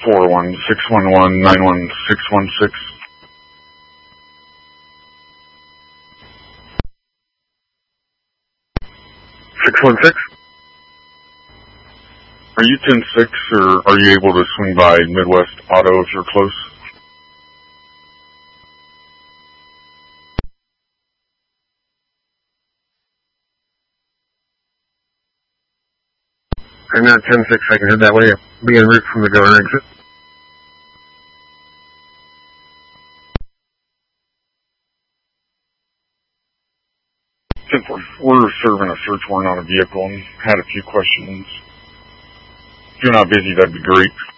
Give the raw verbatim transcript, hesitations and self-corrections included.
four one six one one nine one six one six. six one six? Are you ten six, or are you able to swing by Midwest Auto if you're close? I'm not ten six, I can head that way. I'll be en route from the door exit. ten four, we're serving a search warrant on a vehicle and had a few questions. If you're not busy, that'd be great.